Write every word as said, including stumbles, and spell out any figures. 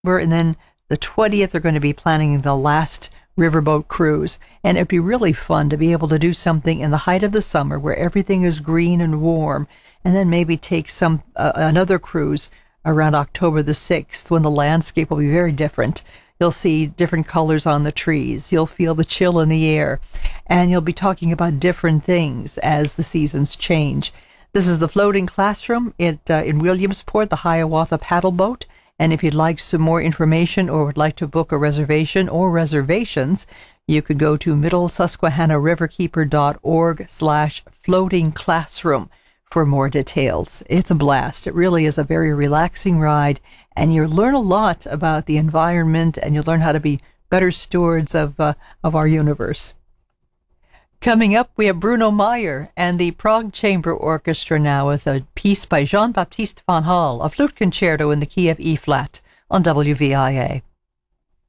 and then the twentieth, they're going to be planning the last riverboat cruise. And it'd be really fun to be able to do something in the height of the summer where everything is green and warm, and then maybe take some uh, another cruise around October the sixth, when the landscape will be very different. You'll see different colors on the trees. You'll feel the chill in the air, and you'll be talking about different things as the seasons change. This is the Floating Classroom at, uh, in Williamsport, the Hiawatha Paddle Boat. And if you'd like some more information or would like to book a reservation or reservations, you could go to middle susquehanna riverkeeper dot org slash floating classroom for more details. It's a blast. It really is a very relaxing ride, and you learn a lot about the environment, and you learn how to be better stewards of uh, of our universe. Coming up, we have Bruno Meyer and the Prague Chamber Orchestra now with a piece by Jean-Baptiste van Hal, a flute concerto in the key of E-flat on W V I A.